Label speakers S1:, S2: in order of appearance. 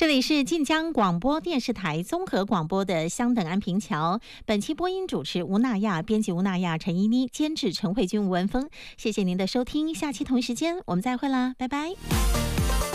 S1: 这里是晋江广播电视台综合广播的相等安平桥，本期播音主持吴娜亚，编辑吴娜亚、陈依妮，监制陈慧君、吴文峰。谢谢您的收听，下期同一时间我们再会啦，拜拜。